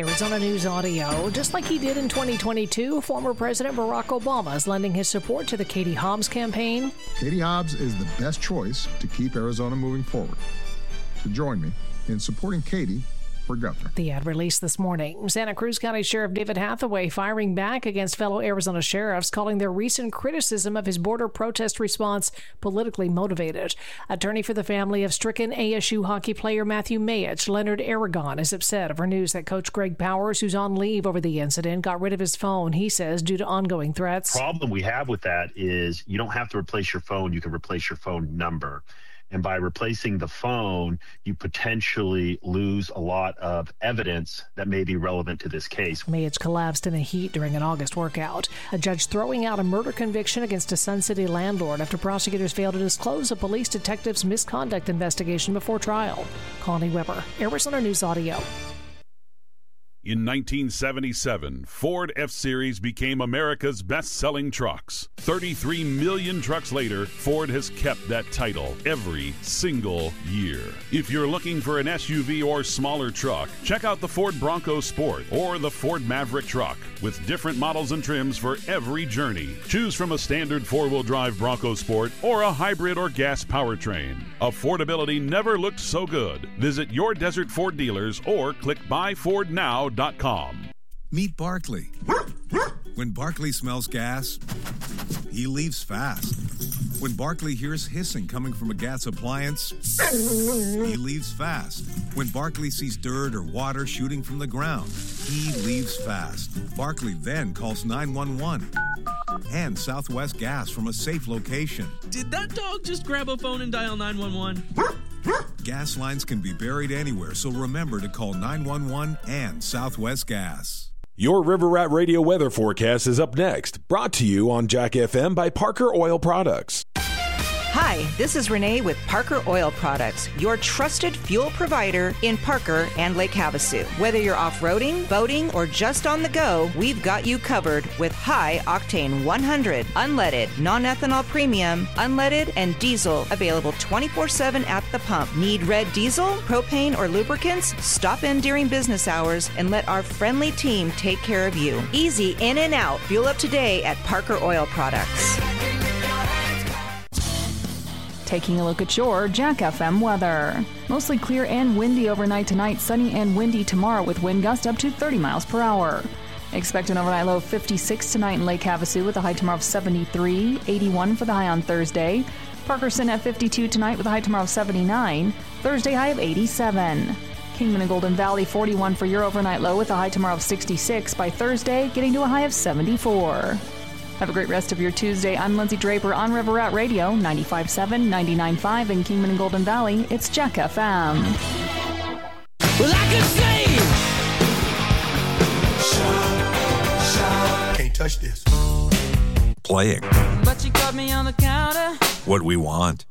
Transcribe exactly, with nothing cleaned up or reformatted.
Arizona News Audio. Just like he did in twenty twenty-two, former President Barack Obama is lending his support to the Katie Hobbs campaign. Katie Hobbs is the best choice to keep Arizona moving forward. So join me in supporting Katie for governor. The ad released this morning. Santa Cruz County Sheriff David Hathaway firing back against fellow Arizona sheriffs, calling their recent criticism of his border protest response politically motivated. Attorney for the family of stricken A S U hockey player Matthew Mayich, Leonard Aragon, is upset over news that Coach Greg Powers, who's on leave over the incident, got rid of his phone, he says, due to ongoing threats. The problem we have with that is you don't have to replace your phone. You can replace your phone number. And by replacing the phone, you potentially lose a lot of evidence that may be relevant to this case. Mayich collapsed in a heat during an August workout. A judge throwing out a murder conviction against a Sun City landlord after prosecutors failed to disclose a police detective's misconduct investigation before trial. Connie Weber, Arizona News Audio. In nineteen seventy-seven, Ford F-Series became America's best-selling trucks. thirty-three million trucks later, Ford has kept that title every single year. If you're looking for an S U V or smaller truck, check out the Ford Bronco Sport or the Ford Maverick truck with different models and trims for every journey. Choose from a standard four-wheel drive Bronco Sport or a hybrid or gas powertrain. Affordability never looked so good. Visit your Desert Ford dealers or click buy ford now dot com. Meet Barkley. When Barkley smells gas, he leaves fast. When Barkley hears hissing coming from a gas appliance, he leaves fast. When Barkley sees dirt or water shooting from the ground, he leaves fast. Barkley then calls nine one one and Southwest Gas from a safe location. Did that dog just grab a phone and dial nine one one? Gas lines can be buried anywhere, so remember to call nine one one and Southwest Gas. Your River Rat Radio weather forecast is up next, brought to you on Jack F M by Parker Oil Products. Hi, this is Renee with Parker Oil Products, your trusted fuel provider in Parker and Lake Havasu. Whether you're off-roading, boating, or just on the go, we've got you covered with high-octane one hundred, unleaded, non-ethanol premium, unleaded, and diesel available twenty-four seven at the pump. Need red diesel, propane, or lubricants? Stop in during business hours and let our friendly team take care of you. Easy in and out. Fuel up today at Parker Oil Products. Taking a look at your Jack F M weather. Mostly clear and windy overnight tonight, sunny and windy tomorrow with wind gusts up to thirty miles per hour. Expect an overnight low of fifty-six tonight in Lake Havasu with a high tomorrow of seventy-three, eighty-one for the high on Thursday. Parkerson at fifty-two tonight with a high tomorrow of seventy-nine, Thursday high of eighty-seven. Kingman and Golden Valley forty-one for your overnight low with a high tomorrow of sixty-six, by Thursday getting to a high of seventy-four. Have a great rest of your Tuesday. I'm Lindsay Draper on River Rat Radio, ninety-five point seven, ninety-nine point five in Kingman and Golden Valley. It's Jack F M. Well, I can say, can't touch this. Playing but you caught me on the counter. what we want.